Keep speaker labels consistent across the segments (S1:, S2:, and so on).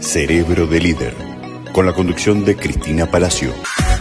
S1: Cerebro de Líder, con la conducción de Cristina Palacio.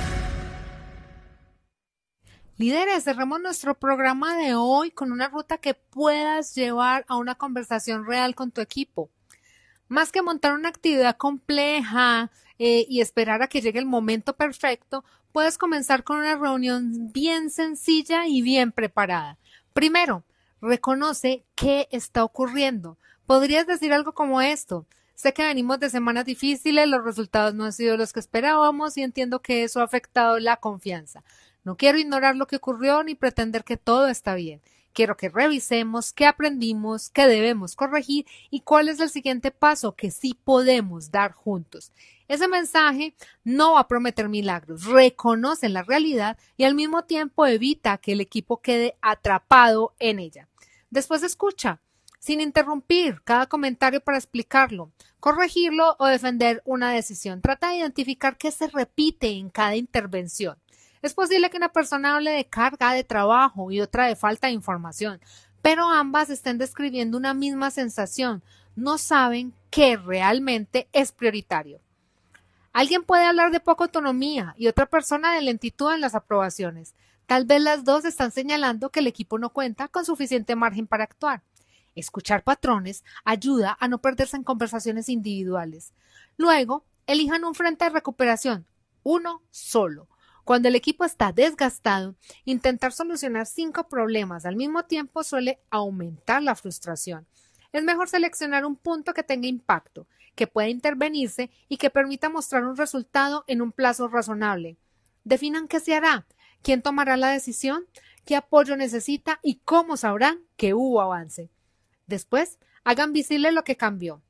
S2: Líderes, cerramos nuestro programa de hoy con una ruta que puedas llevar a una conversación real con tu equipo. Más que montar una actividad compleja y esperar a que llegue el momento perfecto, puedes comenzar con una reunión bien sencilla y bien preparada. Primero, reconoce qué está ocurriendo. Podrías decir algo como esto: sé que venimos de semanas difíciles, los resultados no han sido los que esperábamos y entiendo que eso ha afectado la confianza. No quiero ignorar lo que ocurrió ni pretender que todo está bien. Quiero que revisemos qué aprendimos, qué debemos corregir y cuál es el siguiente paso que sí podemos dar juntos. Ese mensaje no va a prometer milagros, reconoce la realidad y al mismo tiempo evita que el equipo quede atrapado en ella. Después escucha, sin interrumpir cada comentario para explicarlo, corregirlo o defender una decisión. Trata de identificar qué se repite en cada intervención. Es posible que una persona hable de carga de trabajo y otra de falta de información, pero ambas estén describiendo una misma sensación. No saben qué realmente es prioritario. Alguien puede hablar de poca autonomía y otra persona de lentitud en las aprobaciones. Tal vez las dos están señalando que el equipo no cuenta con suficiente margen para actuar. Escuchar patrones ayuda a no perderse en conversaciones individuales. Luego, elijan un frente de recuperación, uno solo. Cuando el equipo está desgastado, intentar solucionar 5 problemas al mismo tiempo suele aumentar la frustración. Es mejor seleccionar un punto que tenga impacto, que pueda intervenirse y que permita mostrar un resultado en un plazo razonable. Definan qué se hará, quién tomará la decisión, qué apoyo necesita y cómo sabrán que hubo avance. Después, hagan visible lo que cambió.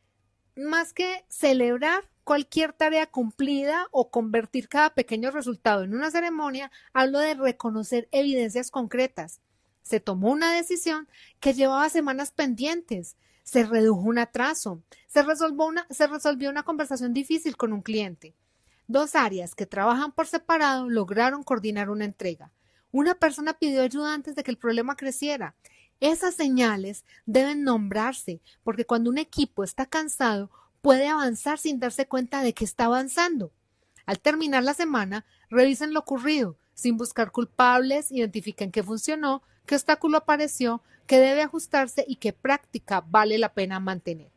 S2: Más que celebrar cualquier tarea cumplida o convertir cada pequeño resultado en una ceremonia, hablo de reconocer evidencias concretas. Se tomó una decisión que llevaba semanas pendientes, se redujo un atraso, se resolvió una conversación difícil con un cliente. 2 áreas que trabajan por separado lograron coordinar una entrega. Una persona pidió ayuda antes de que el problema creciera. Esas señales deben nombrarse, porque cuando un equipo está cansado, puede avanzar sin darse cuenta de que está avanzando. Al terminar la semana, revisen lo ocurrido, sin buscar culpables, identifiquen qué funcionó, qué obstáculo apareció, qué debe ajustarse y qué práctica vale la pena mantener.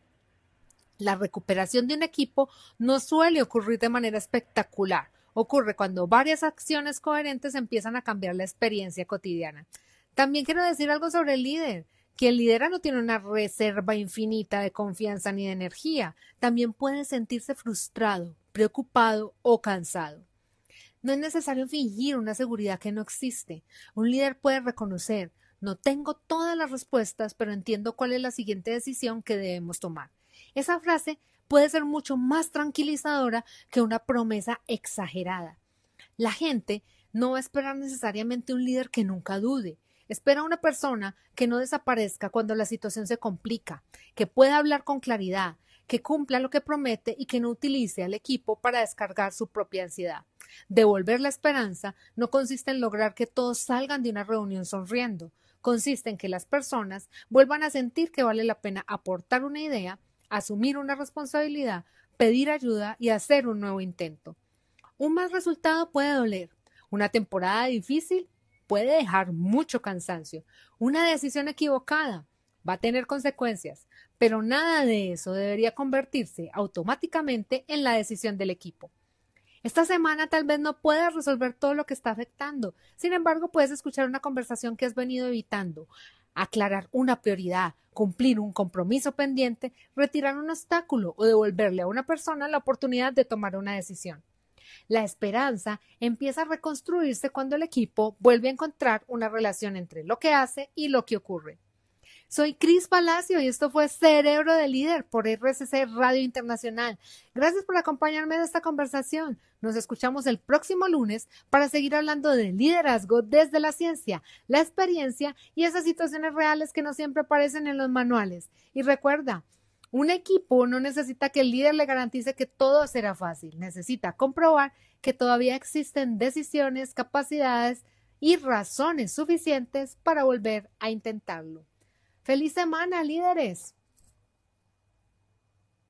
S2: La recuperación de un equipo no suele ocurrir de manera espectacular. Ocurre cuando varias acciones coherentes empiezan a cambiar la experiencia cotidiana. También quiero decir algo sobre el líder. Quien lidera no tiene una reserva infinita de confianza ni de energía. También puede sentirse frustrado, preocupado o cansado. No es necesario fingir una seguridad que no existe. Un líder puede reconocer: no tengo todas las respuestas, pero entiendo cuál es la siguiente decisión que debemos tomar. Esa frase puede ser mucho más tranquilizadora que una promesa exagerada. La gente no va a esperar necesariamente un líder que nunca dude. Espera una persona que no desaparezca cuando la situación se complica, que pueda hablar con claridad, que cumpla lo que promete y que no utilice al equipo para descargar su propia ansiedad. Devolver la esperanza no consiste en lograr que todos salgan de una reunión sonriendo. Consiste en que las personas vuelvan a sentir que vale la pena aportar una idea, asumir una responsabilidad, pedir ayuda y hacer un nuevo intento. Un mal resultado puede doler. Una temporada difícil puede dejar mucho cansancio. Una decisión equivocada va a tener consecuencias, pero nada de eso debería convertirse automáticamente en la decisión del equipo. Esta semana tal vez no puedas resolver todo lo que está afectando. Sin embargo, puedes escuchar una conversación que has venido evitando, aclarar una prioridad, cumplir un compromiso pendiente, retirar un obstáculo o devolverle a una persona la oportunidad de tomar una decisión. La esperanza empieza a reconstruirse cuando el equipo vuelve a encontrar una relación entre lo que hace y lo que ocurre. Soy Cris Palacio y esto fue Cerebro de Líder por RCC Radio Internacional. Gracias por acompañarme en esta conversación. Nos escuchamos el próximo lunes para seguir hablando de liderazgo desde la ciencia, la experiencia y esas situaciones reales que no siempre aparecen en los manuales. Y recuerda, un equipo no necesita que el líder le garantice que todo será fácil. Necesita comprobar que todavía existen decisiones, capacidades y razones suficientes para volver a intentarlo. ¡Feliz semana, líderes!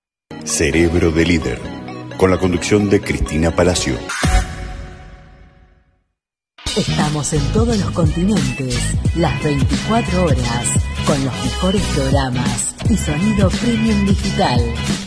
S1: Cerebro de Líder, con la conducción de Cristina Palacio.
S3: Estamos en todos los continentes, las 24 horas, con los mejores programas y sonido premium digital.